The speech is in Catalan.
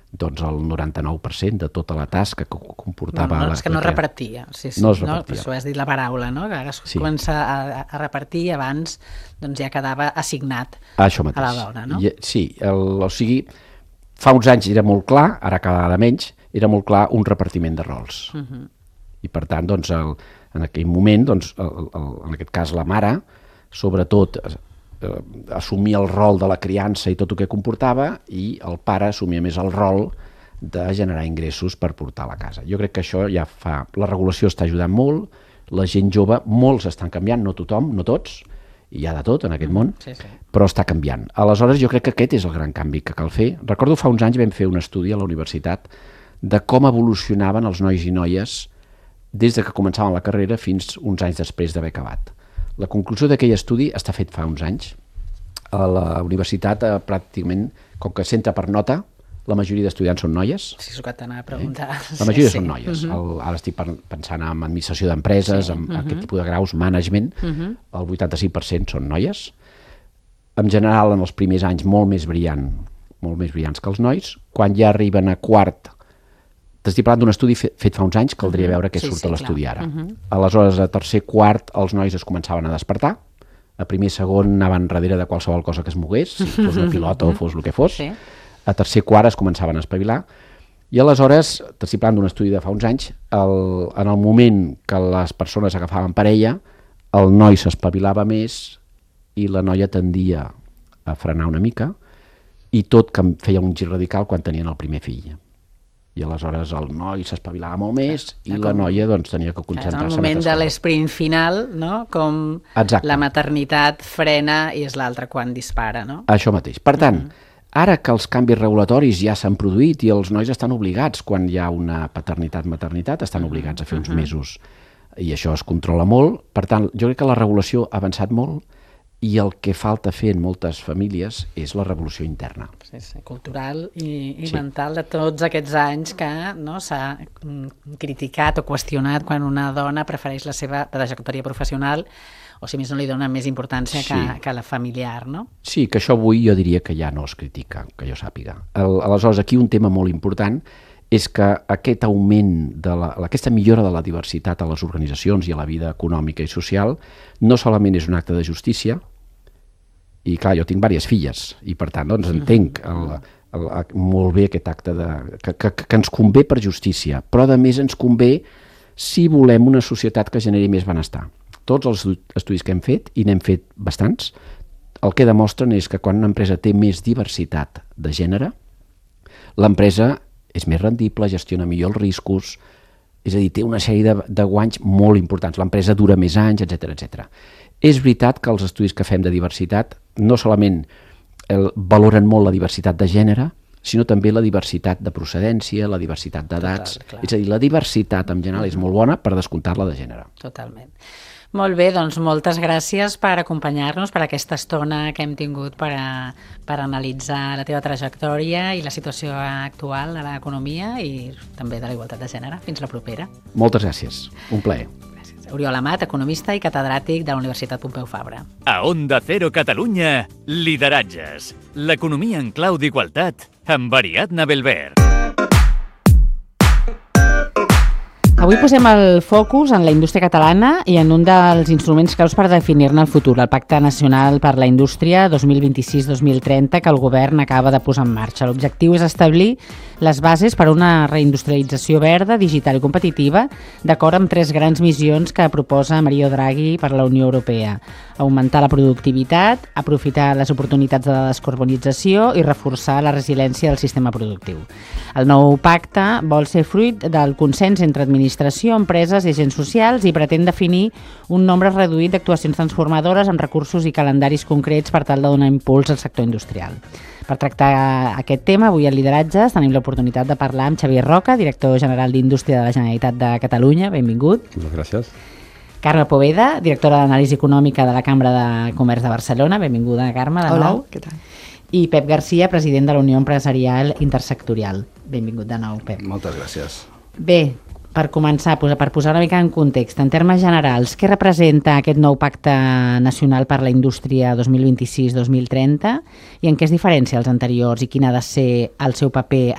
doncs el 99% de tota la tasca que comportava... No, és que no repartia. Sí, no es repartia. Per això has dit la paraula, no? Que ara es comença a repartir i abans doncs, ja quedava assignat a la dona, no? Sí, o sigui, fa uns anys era molt clar, ara cada vegada menys, era molt clar un repartiment de rols. I per tant, doncs, en aquell moment, doncs, en aquest cas la mare, sobretot assumia el rol de la criança i tot el que comportava, i el pare assumia més el rol de generar ingressos per portar a la casa. Jo crec que això ja fa... La regulació està ajudant molt, la gent jove, molts estan canviant, no tothom, no tots, hi ha de tot en aquest món, però està canviant. Aleshores, jo crec que aquest és el gran canvi que cal fer. Recordo fa uns anys vam fer un estudi a la universitat de com evolucionaven els nois i noies des de que començaven la carrera fins uns anys després d'haver acabat. La conclusió d'aquell estudi està fet fa uns anys. A la universitat, pràcticament, com que s'entra per nota, la majoria d'estudiants són noies. Sí, és el que t'anava a preguntar. La majoria són noies. Ara estic pensant en administració d'empreses, en aquest tipus de graus, management, el 85% són noies. En general, en els primers anys, molt més brillants que els nois. Quan ja arriben a quart, t'estic parlant d'un estudi fet fa uns anys, caldria veure què surt a l'estudi ara. Aleshores, a tercer, quart, els nois es començaven a despertar. A primer i segon anaven darrere de qualsevol cosa que es mogués, si fos una pilota o fos el que fos. A tercer, quart es començaven a espavilar. I aleshores, t'estic parlant d'un estudi de fa uns anys, en el moment que les persones agafaven parella, el noi s'espavilava més i la noia tendia a frenar una mica, i tot que feia un gir radical quan tenien el primer fill. I aleshores el noi s'espavilava molt més i la noia doncs tenia que concentrar-se en el moment de l'esprint final, no? Com la maternitat frena i és l'altra quan dispara, no? Això mateix. Per tant, ara que els canvis regulatoris ja s'han produït i els nois estan obligats, quan hi ha una paternitat-maternitat, estan obligats a fer uns mesos i això es controla molt. Per tant, jo crec que la regulació ha avançat molt i el que falta fer en moltes famílies és la revolució interna. Cultural i mental de tots aquests anys que s'ha criticat o qüestionat quan una dona prefereix la seva trajectòria professional o si més no li dona més importància que la familiar, no? Sí, que això avui jo diria que ja no es critica, que jo sàpiga. Aleshores, aquí un tema molt important és que aquest augment, aquesta millora de la diversitat a les organitzacions i a la vida econòmica i social no solament és un acte de justícia, i clar, jo tinc diverses filles i per tant doncs entenc molt bé aquest acte que ens convé per justícia, però a més ens convé si volem una societat que generi més benestar. Tots els estudis que hem fet, i n'hem fet bastants, el que demostren és que quan una empresa té més diversitat de gènere, l'empresa és més rendible, gestiona millor els riscos, és a dir, té una sèrie de guanys molt importants, l'empresa dura més anys, etc. És veritat que els estudis que fem de diversitat no solament valoren molt la diversitat de gènere, sinó també la diversitat de procedència, la diversitat d'edats, és a dir, la diversitat en general és molt bona per descomptar-la de gènere. Totalment. Molt bé, doncs moltes gràcies per acompanyar-nos per aquesta estona que hem tingut per analitzar la teva trajectòria i la situació actual de l'economia i també de la igualtat de gènere. Fins la propera. Moltes gràcies, un plaer. Gràcies. Oriol Amat, economista i catedràtic de la Universitat Pompeu Fabra. A Onda Cero Catalunya, lideratges. L'economia en clau d'igualtat amb Ariadna Belver. Avui posem el focus en la indústria catalana i en un dels instruments claus per definir-ne el futur, el Pacte Nacional per la Indústria 2026-2030 que el govern acaba de posar en marxa. L'objectiu és establir les bases per a una reindustrialització verda, digital i competitiva, d'acord amb 3 grans missions que proposa Mario Draghi per la Unió Europea. Augmentar la productivitat, aprofitar les oportunitats de la descarbonització i reforçar la resiliència del sistema productiu. El nou pacte vol ser fruit del consens entre administració, empreses i agents socials i pretén definir un nombre reduït d'actuacions transformadores amb recursos i calendaris concrets per tal de donar impuls al sector industrial. Per tractar aquest tema, avui a Lideratges tenim l'oportunitat de parlar amb Xavier Roca, director general d'Indústria de la Generalitat de Catalunya. Benvingut. Moltes gràcies. Carme Poveda, directora d'Anàlisi Econòmica de la Cambra de Comerç de Barcelona. Benvinguda, Carme. Hola, què tal? I Pep Garcia, president de la Unió Empresarial Intersectorial. Benvingut de nou, Pep. Moltes gràcies. Bé, per començar, per posar una mica en context, en termes generals, què representa aquest nou Pacte Nacional per la Indústria 2026-2030 i en què es diferencia als anteriors i quin ha de ser el seu paper